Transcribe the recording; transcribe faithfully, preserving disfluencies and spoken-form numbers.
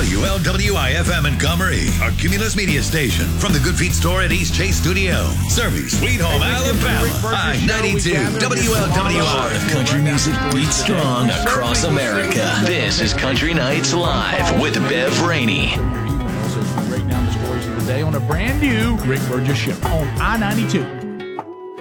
W L W I F M Montgomery, a Cumulus media station from the Good Feet store at East Chase Studio. Serving Sweet Home, Alabama. I ninety-two W L W I. Country music beats strong across America. This is Country Nights Live with Bev Rainey. Break down the stories of the day on a brand new Rick Burgess show on I ninety-two.